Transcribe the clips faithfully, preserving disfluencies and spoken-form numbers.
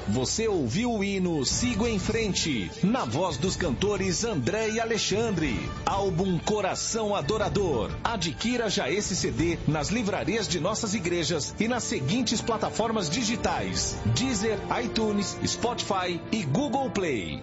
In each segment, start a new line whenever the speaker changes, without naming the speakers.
Você ouviu o hino Sigo em Frente, na voz dos cantores André e Alexandre. Álbum Coração Adorador. Adquira já esse C D nas livrarias de nossas igrejas e nas seguintes plataformas digitais: Deezer, iTunes, Spotify e Google Play.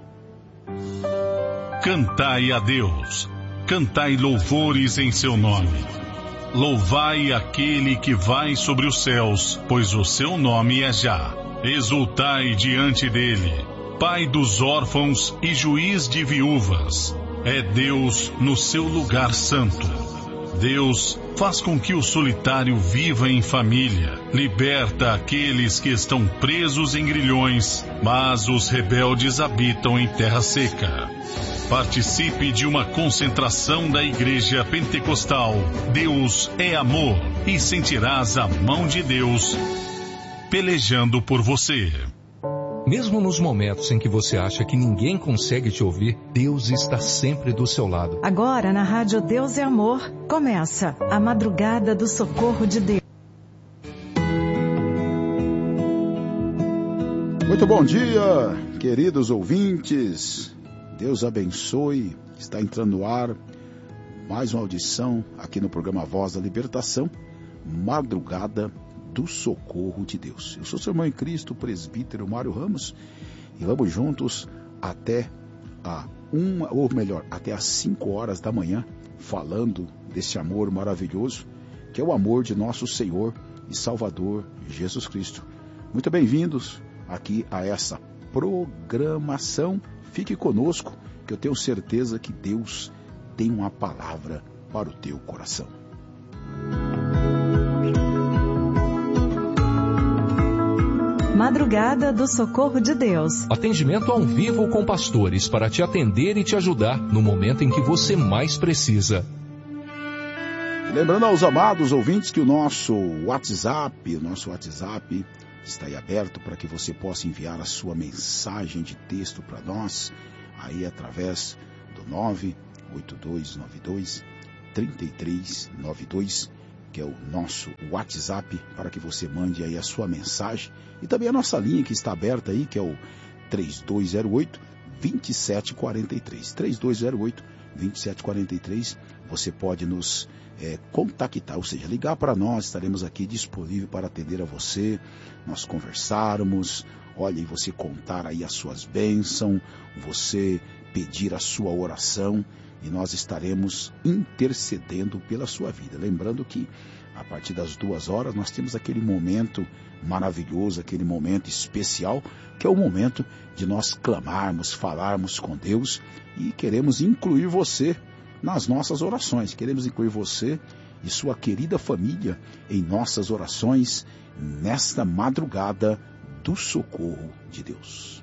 Cantai a Deus, cantai louvores em seu nome. Louvai aquele que vai sobre os céus, pois o seu nome é Já. Exultai diante dele, Pai dos órfãos e juiz de viúvas. É Deus no seu lugar santo. Deus faz com que o solitário viva em família, liberta aqueles que estão presos em grilhões, mas os rebeldes habitam em terra seca. Participe de uma concentração da Igreja Pentecostal Deus é Amor e sentirás a mão de Deus pelejando por você.
Mesmo nos momentos em que você acha que ninguém consegue te ouvir, Deus está sempre do seu lado.
Agora, na Rádio Deus é Amor, começa a Madrugada do Socorro de Deus.
Muito bom dia, queridos ouvintes. Deus abençoe. Está entrando no ar mais uma audição aqui no programa Voz da Libertação, Madrugada do Socorro de Deus. Eu sou seu irmão em Cristo, presbítero Mário Ramos, e vamos juntos até a uma, ou melhor, até às cinco horas da manhã, falando desse amor maravilhoso, que é o amor de nosso Senhor e Salvador Jesus Cristo. Muito bem-vindos aqui a essa programação. Fique conosco, que eu tenho certeza que Deus tem uma palavra para o teu coração.
Madrugada do Socorro de Deus.
Atendimento ao vivo com pastores para te atender e te ajudar no momento em que você mais precisa.
Lembrando aos amados ouvintes que o nosso WhatsApp, o nosso WhatsApp está aí aberto para que você possa enviar a sua mensagem de texto para nós, aí através do nove oito dois nove dois, três três nove dois, que é o nosso WhatsApp, para que você mande aí a sua mensagem, e também a nossa linha que está aberta aí, que é o três dois zero oito, dois sete quatro três, três dois zero oito, dois sete quatro três. Você pode nos é, contactar, ou seja, ligar para nós. Estaremos aqui disponíveis para atender a você, nós conversarmos, olha, e você contar aí as suas bênçãos, você pedir a sua oração, e nós estaremos intercedendo pela sua vida. Lembrando que a partir das duas horas nós temos aquele momento maravilhoso, aquele momento especial, que é o momento de nós clamarmos, falarmos com Deus, e queremos incluir você nas nossas orações. Queremos incluir você e sua querida família em nossas orações nesta madrugada do socorro de Deus.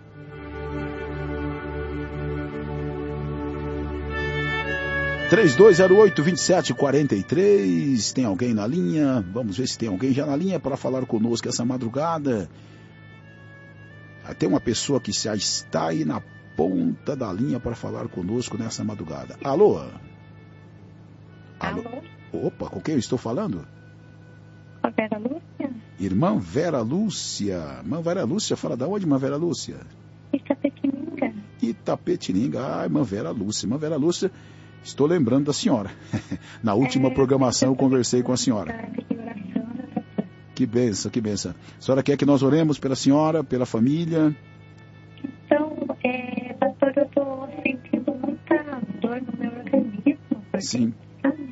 três dois zero oito, dois sete quatro três. Tem alguém na linha? Vamos ver se tem alguém já na linha para falar conosco essa madrugada. Tem uma pessoa que já está aí na ponta da linha para falar conosco nessa madrugada. Alô? Alô? Alô? Opa, com quem eu estou falando?
A Vera Lúcia.
Irmã Vera Lúcia. Irmã Vera Lúcia, fala da onde, irmã Vera Lúcia?
Itapetininga.
Itapetininga. Ah, irmã Vera Lúcia. Irmã Vera Lúcia, estou lembrando da senhora. Na última é, programação eu conversei com a senhora. Que bênção, que bênção. A senhora quer que nós oremos pela senhora, pela família?
Então, é, pastor, eu estou sentindo muita dor no meu organismo.
Sim.
Sabe?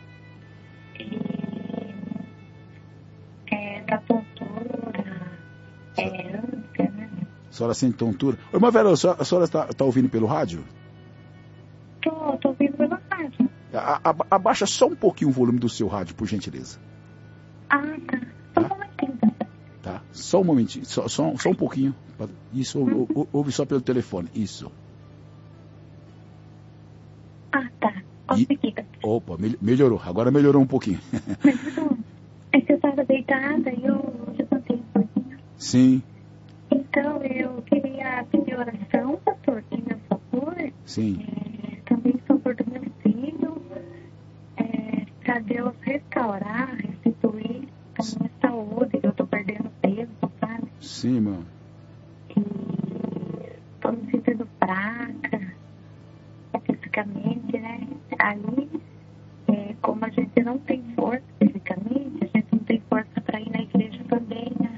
E, é, da tontura, é, ânsia, né?
A senhora sente tontura. Ô, irmã Vera, a senhora, a senhora está, está ouvindo pelo rádio?
Estou, estou ouvindo pelo rádio.
A, a, abaixa só um pouquinho o volume do seu rádio, por gentileza.
Ah, tá. Só um momentinho.
Tá, só um momentinho, só, só, só um pouquinho. Isso, ou, ou, ouve só pelo telefone, isso.
Ah, tá. Consegui.
Opa, me, melhorou, agora melhorou um pouquinho.
Melhorou. É que eu estava deitada e eu levantei um pouquinho.
Sim.
Então, eu queria pedir oração, pastor, em meu favor.
Sim.
É, também em favor do meu filho. É, para Deus restaurar, restituir a minha saúde. Eu estou perdendo peso, sabe?
Sim, irmão.
E estou me sentindo fraca, fisicamente, né? Aí, é, como a gente não tem força fisicamente, a gente não tem força para ir na igreja também, né?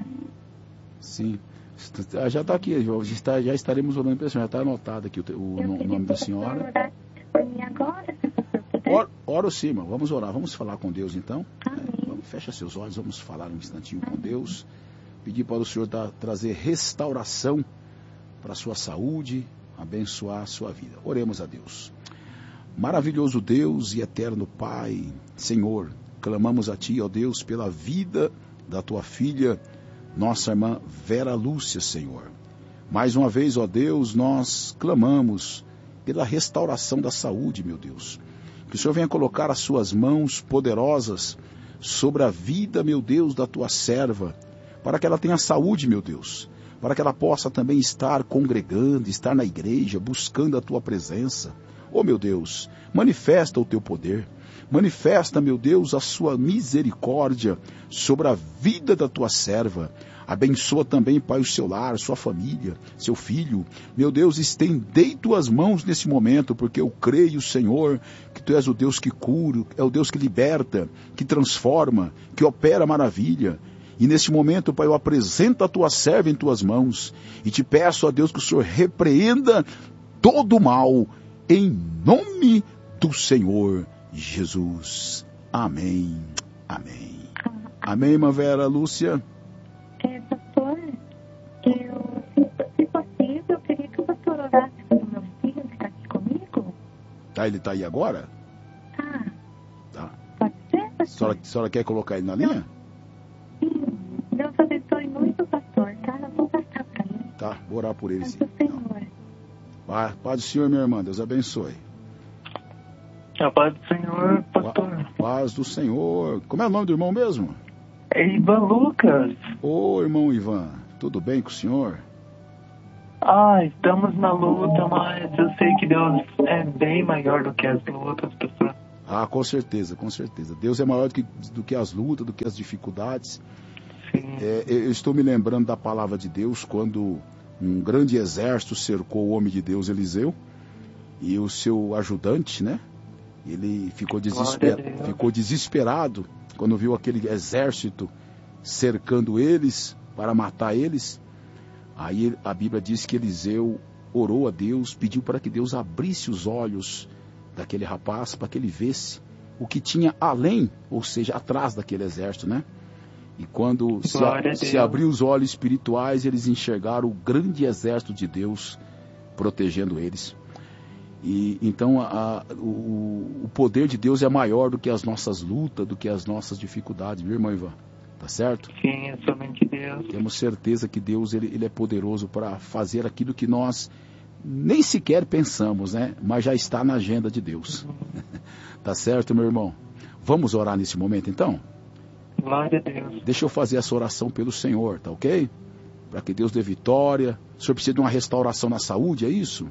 Sim. Já está aqui, já, já estaremos orando para a senhora, já está anotado aqui o, o no, nome da senhora.
Orar por mim agora, se você puder.
Ora, ora sim, irmão, vamos orar, vamos falar com Deus então.
Amém.
É, vamos, fecha seus olhos, vamos falar um instantinho com Deus. Pedir para o Senhor dar, trazer restauração para a sua saúde, abençoar a sua vida. Oremos a Deus. Maravilhoso Deus e eterno Pai, Senhor, clamamos a Ti, ó Deus, pela vida da Tua filha, nossa irmã Vera Lúcia, Senhor. Mais uma vez, ó Deus, nós clamamos pela restauração da saúde, meu Deus. Que o Senhor venha colocar as Suas mãos poderosas sobre a vida, meu Deus, da Tua serva, para que ela tenha saúde, meu Deus, para que ela possa também estar congregando, estar na igreja, buscando a Tua presença. Oh, meu Deus, manifesta o Teu poder, manifesta, meu Deus, a Sua misericórdia sobre a vida da Tua serva. Abençoa também, Pai, o seu lar, sua família, seu filho. Meu Deus, estendei Tuas mãos nesse momento, porque eu creio, Senhor, que Tu és o Deus que cura, é o Deus que liberta, que transforma, que opera maravilha. E nesse momento, Pai, eu apresento a Tua serva em Tuas mãos e Te peço, ó Deus, que o Senhor repreenda todo o mal, em nome do Senhor Jesus. Amém. Amém. Amém, irmã Vera Lúcia.
É, pastor, eu, se, se possível, eu queria que o pastor orasse pelo meu filho que está aqui comigo.
Tá, ele está aí agora?
Ah,
Tá.
pode ser, pastor?
A senhora, a senhora quer colocar ele na linha?
Sim. Deus abençoe muito, pastor, tá? Eu vou passar para ele.
Tá, vou orar por ele
Paz
sim.
do Senhor.
Paz, paz do Senhor, minha irmã, Deus abençoe.
A paz do Senhor, pastor.
Paz do Senhor. Como é o nome do irmão mesmo?
É Ivan Lucas.
Ô, irmão Ivan, tudo bem com o senhor?
Ah, estamos na luta, mas eu sei que Deus é bem maior do que as lutas, pastor.
Ah, com certeza, com certeza. Deus é maior do que, do que as lutas, do que as dificuldades.
Sim.
É, eu estou me lembrando da palavra de Deus quando um grande exército cercou o homem de Deus Eliseu e o seu ajudante, né? Ele ficou, desesper... ficou desesperado quando viu aquele exército cercando eles para matar eles. Aí a Bíblia diz que Eliseu orou a Deus, pediu para que Deus abrisse os olhos daquele rapaz para que ele visse o que tinha além, ou seja, atrás daquele exército, né? E quando se, a, se abriu os olhos espirituais, eles enxergaram o grande exército de Deus protegendo eles. E então a, o, o poder de Deus é maior do que as nossas lutas, do que as nossas dificuldades, meu irmão Ivan, tá certo?
Sim, é somente Deus.
Temos certeza que Deus ele, ele é poderoso para fazer aquilo que nós nem sequer pensamos, né? Mas já está na agenda de Deus. Uhum. Tá certo, meu irmão? Vamos orar nesse momento então?
Glória a Deus.
Deixa eu fazer essa oração pelo Senhor, tá ok? Para que Deus dê vitória. O senhor precisa de uma restauração na saúde, é isso?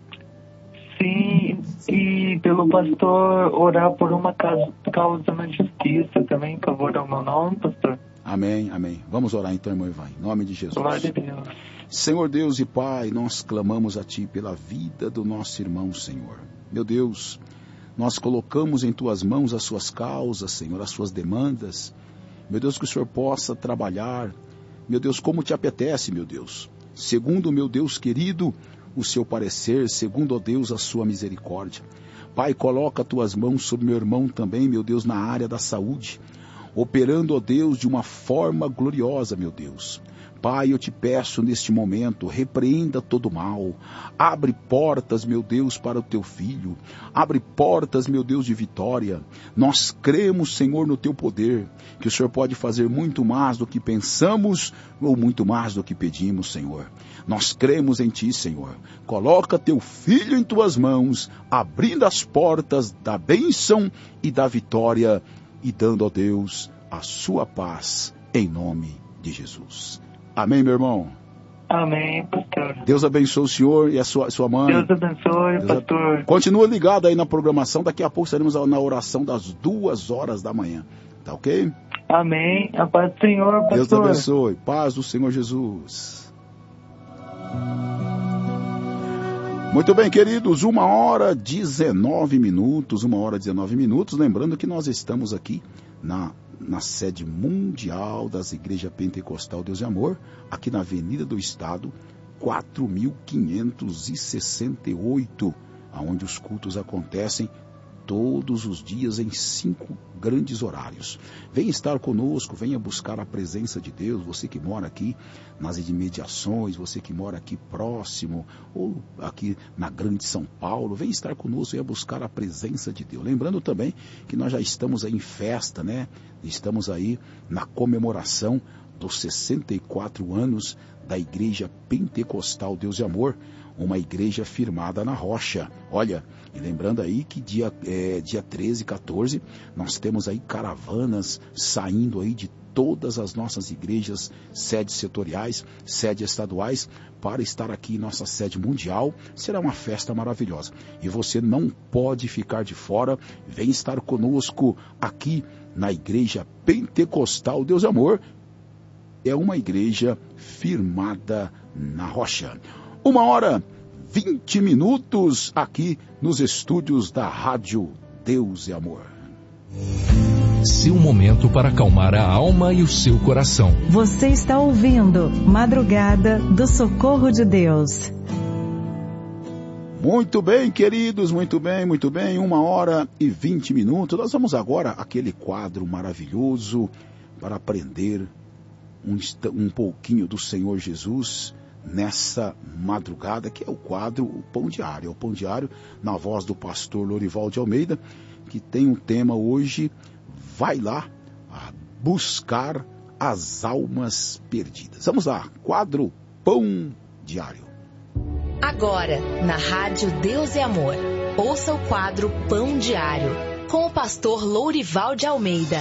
Sim, e pelo pastor orar por uma causa, causa na justiça também, por favor, ao meu nome, pastor.
Amém, amém. Vamos orar então, irmão Ivan, em nome de Jesus.
Glória a Deus.
Senhor Deus e Pai, nós clamamos a Ti pela vida do nosso irmão, Senhor. Meu Deus, nós colocamos em Tuas mãos as suas causas, Senhor, as suas demandas. Meu Deus, que o Senhor possa trabalhar, meu Deus, como Te apetece, meu Deus. Segundo, meu Deus querido, o seu parecer, segundo, ó Deus, a sua misericórdia. Pai, coloca Tuas mãos sobre meu irmão também, meu Deus, na área da saúde, operando, ó Deus, de uma forma gloriosa, meu Deus. Pai, eu Te peço neste momento, repreenda todo mal, abre portas, meu Deus, para o Teu filho, abre portas, meu Deus, de vitória. Nós cremos, Senhor, no Teu poder, que o Senhor pode fazer muito mais do que pensamos ou muito mais do que pedimos, Senhor. Nós cremos em Ti, Senhor. Coloca Teu filho em Tuas mãos, abrindo as portas da bênção e da vitória e dando, ó Deus, a sua paz, em nome de Jesus. Amém, meu irmão?
Amém, pastor.
Deus abençoe o senhor e a sua, sua mãe.
Deus abençoe, Deus pastor.
A... Continua ligado aí na programação. Daqui a pouco estaremos na oração das duas horas da manhã. Tá ok?
Amém. A paz do Senhor, pastor.
Deus abençoe. Paz do Senhor Jesus. Muito bem, queridos, uma hora dezenove minutos, uma hora dezenove minutos, lembrando que nós estamos aqui na, na sede mundial das Igrejas Pentecostal Deus e Amor, aqui na Avenida do Estado, quatro mil quinhentos e sessenta e oito, onde os cultos acontecem todos os dias em cinco grandes horários. Venha estar conosco, venha buscar a presença de Deus, você que mora aqui nas imediações, você que mora aqui próximo, ou aqui na Grande São Paulo, venha estar conosco, venha buscar a presença de Deus. Lembrando também que nós já estamos aí em festa, né? Estamos aí na comemoração dos sessenta e quatro anos da Igreja Pentecostal Deus e Amor, uma igreja firmada na rocha. Olha, e lembrando aí que dia, é, dia treze e quatorze, nós temos aí caravanas saindo aí de todas as nossas igrejas, sedes setoriais, sedes estaduais, para estar aqui em nossa sede mundial. Será uma festa maravilhosa. E você não pode ficar de fora, vem estar conosco aqui na Igreja Pentecostal Deus e Amor. É uma igreja firmada na rocha. Uma hora, vinte minutos aqui nos estúdios da Rádio Deus e Amor.
Seu momento para acalmar a alma e o seu coração.
Você está ouvindo Madrugada do Socorro de Deus.
Muito bem, queridos, muito bem, muito bem. Uma hora e vinte minutos. Nós vamos agora àquele quadro maravilhoso para aprender um, um pouquinho do Senhor Jesus nessa madrugada, que é o quadro O Pão Diário. É o Pão Diário na voz do pastor Lorival de Almeida, que tem um tema hoje: vai lá buscar as almas perdidas. Vamos lá, quadro Pão Diário.
Agora, na Rádio Deus e Amor, ouça o quadro Pão Diário, com o pastor Lorival de Almeida.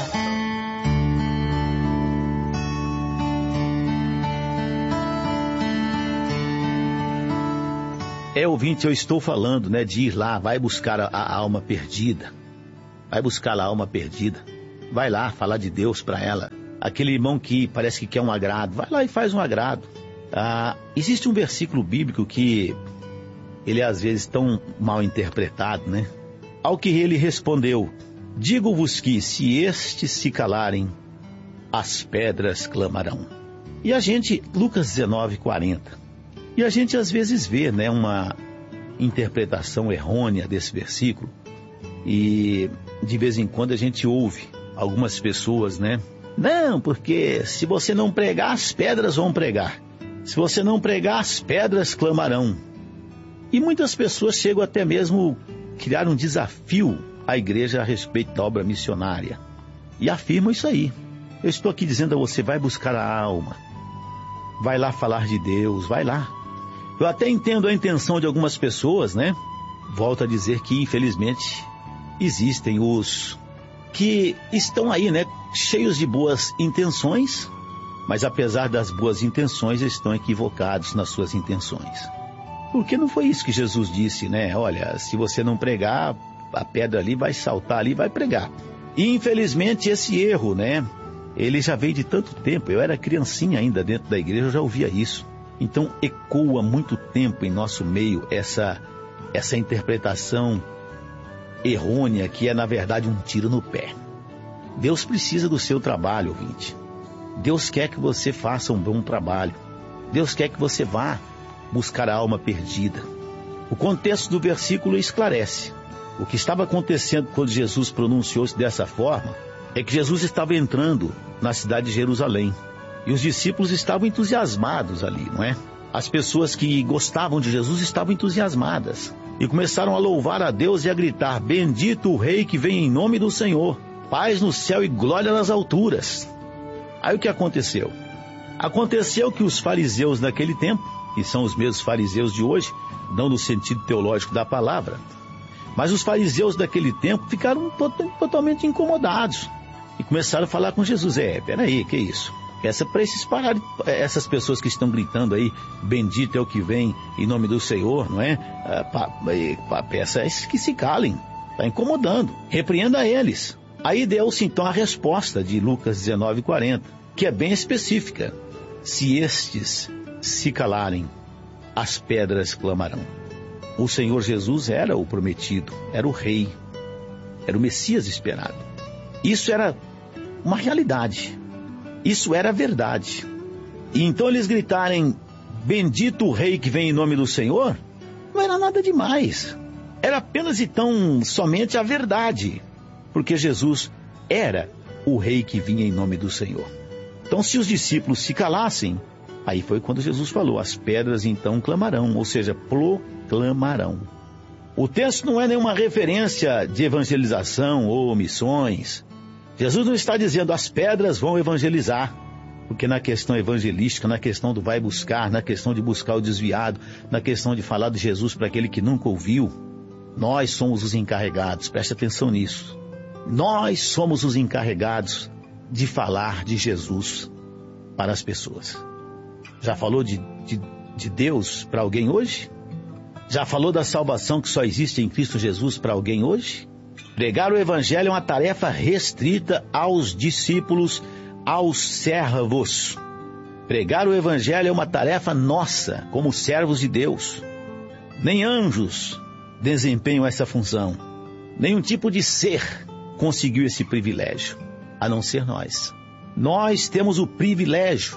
É, ouvinte, eu estou falando, né, de ir lá, vai buscar a, a alma perdida. Vai buscar a alma perdida. Vai lá falar de Deus para ela. Aquele irmão que parece que quer um agrado, vai lá e faz um agrado. Ah, existe um versículo bíblico que ele é às vezes tão mal interpretado, né? Ao que ele respondeu: digo-vos que se estes se calarem, as pedras clamarão. E a gente, Lucas dezenove, quarenta. E a gente às vezes vê, né, uma interpretação errônea desse versículo. E de vez em quando a gente ouve algumas pessoas, né? Não, porque se você não pregar, as pedras vão pregar. Se você não pregar, as pedras clamarão. E muitas pessoas chegam até mesmo a criar um desafio à igreja a respeito da obra missionária. E afirmam isso aí. Eu estou aqui dizendo a você, vai buscar a alma. Vai lá falar de Deus, vai lá. Eu até entendo a intenção de algumas pessoas, né? Volto a dizer que, infelizmente, existem os que estão aí, né? Cheios de boas intenções, mas apesar das boas intenções, estão equivocados nas suas intenções. Porque não foi isso que Jesus disse, né? Olha, se você não pregar, a pedra ali vai saltar ali e vai pregar. E, infelizmente, esse erro, né? Ele já veio de tanto tempo. Eu era criancinha ainda dentro da igreja, eu já ouvia isso. Então, ecoa muito tempo em nosso meio essa, essa interpretação errônea, que é, na verdade, um tiro no pé. Deus precisa do seu trabalho, ouvinte. Deus quer que você faça um bom trabalho. Deus quer que você vá buscar a alma perdida. O contexto do versículo esclarece. O que estava acontecendo quando Jesus pronunciou-se dessa forma é que Jesus estava entrando na cidade de Jerusalém. E os discípulos estavam entusiasmados ali, não é? As pessoas que gostavam de Jesus estavam entusiasmadas. E começaram a louvar a Deus e a gritar: bendito o Rei que vem em nome do Senhor. Paz no céu e glória nas alturas. Aí o que aconteceu? Aconteceu que os fariseus daquele tempo, que são os mesmos fariseus de hoje, não no sentido teológico da palavra, mas os fariseus daquele tempo ficaram to- totalmente incomodados. E começaram a falar com Jesus: é, peraí, que isso? Peça para esses pararem, essas pessoas que estão gritando aí, bendito é o que vem em nome do Senhor, não é? Ah, pa, pa, peça a esses que se calem, está incomodando, repreenda eles. Aí deu-se então a resposta de Lucas dezenove, quarenta, que é bem específica. Se estes se calarem, as pedras clamarão. O Senhor Jesus era o prometido, era o rei, era o Messias esperado. Isso era uma realidade, isso era verdade. E então eles gritarem, bendito o rei que vem em nome do Senhor, não era nada demais. Era apenas então somente a verdade, porque Jesus era o rei que vinha em nome do Senhor. Então se os discípulos se calassem, aí foi quando Jesus falou, as pedras então clamarão, ou seja, proclamarão. O texto não é nenhuma referência de evangelização ou missões. Jesus não está dizendo as pedras vão evangelizar, porque na questão evangelística, na questão do vai buscar, na questão de buscar o desviado, na questão de falar de Jesus para aquele que nunca ouviu, nós somos os encarregados, preste atenção nisso. Nós somos os encarregados de falar de Jesus para as pessoas. Já falou de, de, de Deus para alguém hoje? Já falou da salvação que só existe em Cristo Jesus para alguém hoje? Pregar o Evangelho é uma tarefa restrita aos discípulos, aos servos. Pregar o Evangelho é uma tarefa nossa, como servos de Deus. Nem anjos desempenham essa função. Nenhum tipo de ser conseguiu esse privilégio, a não ser nós. Nós temos o privilégio,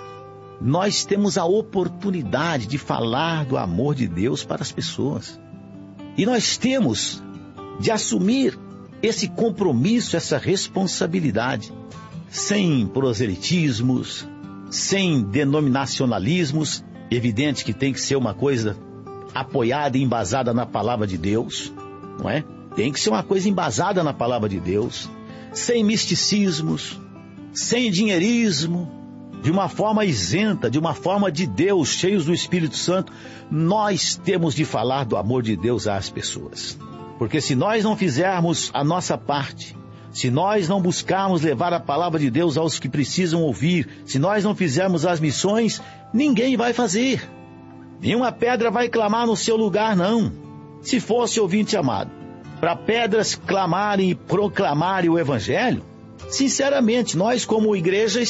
nós temos a oportunidade de falar do amor de Deus para as pessoas. E nós temos de assumir esse compromisso, essa responsabilidade, sem proselitismos, sem denominacionalismos. Evidente que tem que ser uma coisa apoiada e embasada na palavra de Deus, não é? Tem que ser uma coisa embasada na palavra de Deus, sem misticismos, sem dinheirismo, de uma forma isenta, de uma forma de Deus, cheios do Espírito Santo. Nós temos de falar do amor de Deus às pessoas. Porque se nós não fizermos a nossa parte, se nós não buscarmos levar a palavra de Deus aos que precisam ouvir, se nós não fizermos as missões, ninguém vai fazer. Nenhuma pedra vai clamar no seu lugar, não. Se fosse, ouvinte amado, para pedras clamarem e proclamarem o Evangelho, sinceramente, nós como igreja